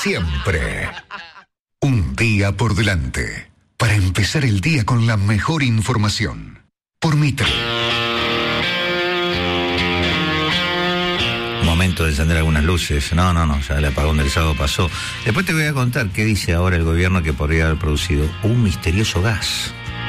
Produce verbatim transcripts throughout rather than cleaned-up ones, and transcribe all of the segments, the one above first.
siempre. Un día por delante, para empezar el día con la mejor información. Por Mitre. Momento de encender algunas luces. No, no, no, ya el apagón del sábado pasó. Después te voy a contar qué dice ahora el gobierno que podría haber producido un misterioso gas.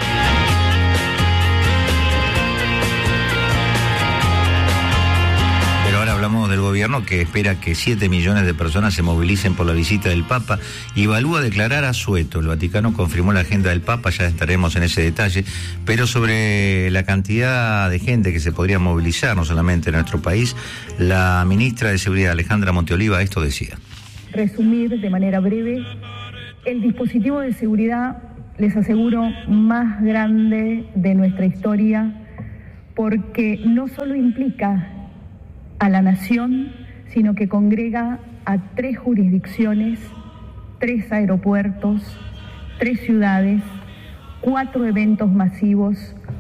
Hablamos del gobierno que espera que siete millones de personas se movilicen por la visita del Papa y evalúa declarar asueto. El Vaticano confirmó la agenda del Papa, ya estaremos en ese detalle, pero sobre la cantidad de gente que se podría movilizar, no solamente en nuestro país, la ministra de Seguridad, Alejandra Monteoliva, esto decía. Resumir de manera breve, el dispositivo de seguridad, les aseguro, más grande de nuestra historia, porque no solo implica a la nación, sino que congrega a tres jurisdicciones, tres aeropuertos, tres ciudades, cuatro eventos masivos,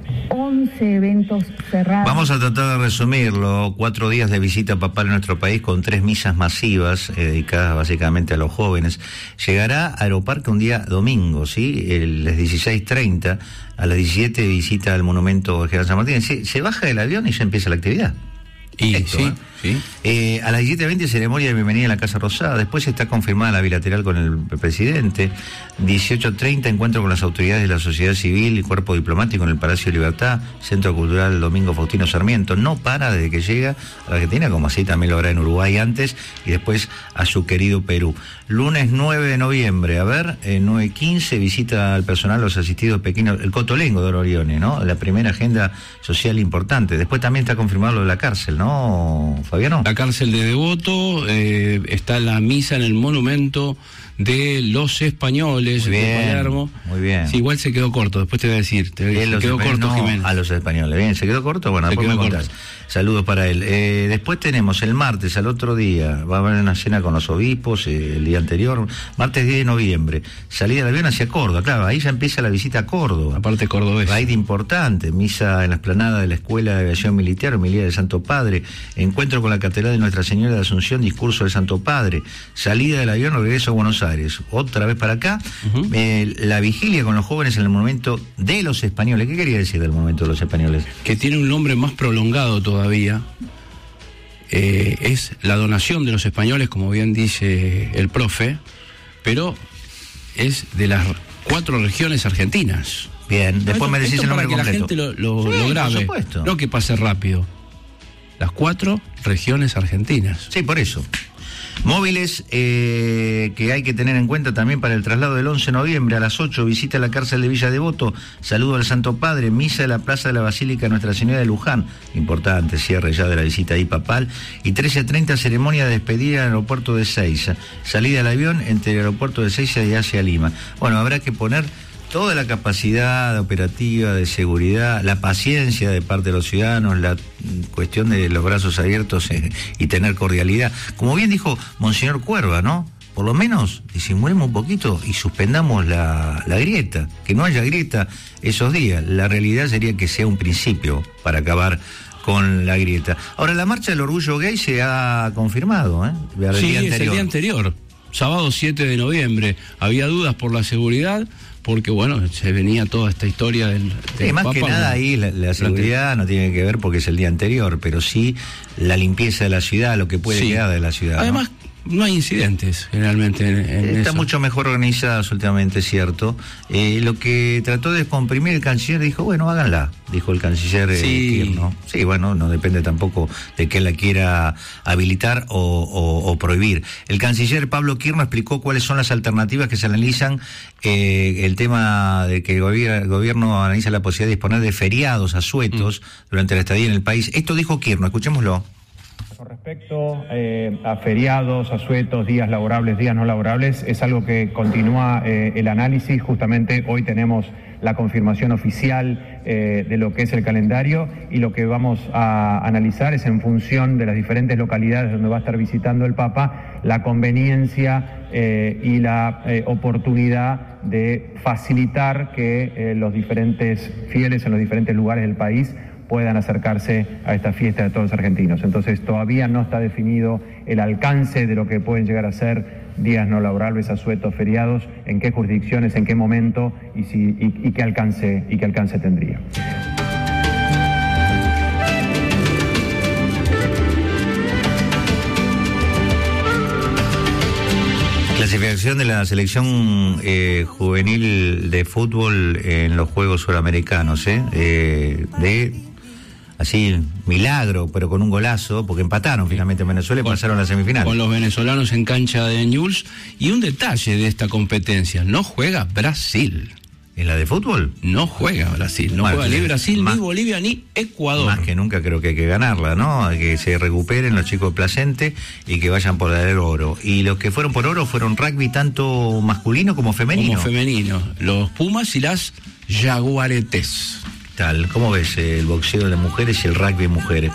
once eventos cerrados. Vamos a tratar de resumirlo. Cuatro días de visita papal en nuestro país con tres misas masivas eh, dedicadas básicamente a los jóvenes. Llegará a Aeroparque un día domingo, ¿sí? El, las dieciséis treinta, a las diecisiete visita al monumento General San Martín. Se, se baja del avión y ya empieza la actividad. Y Esto, sí, ¿eh? sí. Eh, a las diecisiete veinte ceremonia de bienvenida en la Casa Rosada. Después está confirmada la bilateral con el presidente. dieciocho treinta encuentro con las autoridades de la sociedad civil y cuerpo diplomático en el Palacio de Libertad, Centro Cultural Domingo Faustino Sarmiento. No para desde que llega a la Argentina, como así también lo hará en Uruguay antes, y después a su querido Perú. Lunes nueve de noviembre, a ver, eh, nueve quince, visita al personal los asistidos pequeños, el Cotolengo de Orione, ¿no? La primera agenda social importante. Después también está confirmado lo de la cárcel, ¿no, Fabiano? La cárcel de Devoto, eh, está la misa en el monumento de los españoles muy bien, de Palermo. Muy bien. Sí, igual se quedó corto, después te voy a decir. Te, se los quedó corto, no, Jiménez. A los españoles. Bien, ¿se quedó corto? Bueno, se después quedó me corto. contás. Saludos para él. Eh, después tenemos el martes, al otro día, va a haber una cena con los obispos, eh, el día anterior, martes diez de noviembre, salida del avión hacia Córdoba. Claro, ahí ya empieza la visita a Córdoba. Aparte cordobés. Raíz importante, misa en la explanada de la Escuela de Aviación Militar, homilía del Santo Padre, encuentro con la Catedral de Nuestra Señora de Asunción, discurso del Santo Padre, salida del avión, regreso a Buenos Aires, otra vez para acá, uh-huh. eh, la vigilia con los jóvenes en el monumento de los españoles. ¿Qué quería decir del monumento de los españoles? Que tiene un nombre más prolongado todavía. Eh, es la donación de los españoles, como bien dice el profe, pero es de las cuatro regiones argentinas. Bien, después no, me decís el nombre para completo. Que la gente lo, lo, sí, lo grabe, no que pase rápido. Las cuatro regiones argentinas. Sí, por eso. Móviles eh, que hay que tener en cuenta también para el traslado del once de noviembre a las ocho, visita a la cárcel de Villa Devoto, saludo al Santo Padre, misa de la Plaza de la Basílica Nuestra Señora de Luján, importante cierre ya de la visita ahí papal, y trece treinta ceremonia de despedida en el aeropuerto de Ezeiza, salida del avión entre el aeropuerto de Ezeiza y hacia Lima. Bueno, habrá que poner toda la capacidad operativa de seguridad, la paciencia de parte de los ciudadanos, la cuestión de los brazos abiertos eh, y tener cordialidad. Como bien dijo Monseñor Cuerva, ¿no? Por lo menos disimulemos un poquito y suspendamos la, la grieta, que no haya grieta esos días. La realidad sería que sea un principio para acabar con la grieta. Ahora, la marcha del orgullo gay se ha confirmado, ¿eh? El sí, día es el día anterior, sábado siete de noviembre. Había dudas por la seguridad, porque bueno, se venía toda esta historia del, del sí, más Papa, que nada ahí la, la seguridad no tiene que ver porque es el día anterior, pero sí la limpieza de la ciudad, lo que puede sí. quedar de la ciudad. Además, ¿no? no hay incidentes generalmente en, en está eso. Mucho mejor organizadas últimamente, cierto. Eh, lo que trató de descomprimir el canciller dijo, bueno, háganla, dijo el canciller eh, sí. Kirchner. Sí, bueno, no depende tampoco de que la quiera habilitar o, o, o prohibir. El canciller Pablo Kirchner explicó cuáles son las alternativas que se analizan, eh, el tema de que el gobierno, el gobierno analiza la posibilidad de disponer de feriados asuetos mm. durante la estadía en el país. Esto dijo Kirchner, escuchémoslo. Con respecto eh, a feriados, asuetos, días laborables, días no laborables, es algo que continúa eh, el análisis. Justamente hoy tenemos la confirmación oficial eh, de lo que es el calendario y lo que vamos a analizar es en función de las diferentes localidades donde va a estar visitando el Papa, la conveniencia eh, y la eh, oportunidad de facilitar que eh, los diferentes fieles en los diferentes lugares del país puedan acercarse a esta fiesta de todos los argentinos. Entonces todavía no está definido el alcance de lo que pueden llegar a ser días no laborables, asuetos, feriados, en qué jurisdicciones, en qué momento y, si, y, y qué alcance, y qué alcance tendría. Clasificación de la selección eh, juvenil de fútbol en los Juegos Suramericanos, ¿eh? Eh, de así milagro, pero con un golazo, porque empataron finalmente en Venezuela y con, pasaron a la semifinal. Con los venezolanos en cancha de Newell's. Y un detalle de esta competencia, no juega Brasil. ¿En la de fútbol? No juega Brasil, no bueno, juega ni Brasil, más, ni Bolivia, ni Ecuador. Más que nunca creo que hay que ganarla, ¿no? Que se recuperen los chicos de Placente y que vayan por el oro. Y los que fueron por oro fueron rugby tanto masculino como femenino. Como femenino, los Pumas y las Jaguaretes. Tal, ¿cómo ves el boxeo de mujeres y el rugby de mujeres?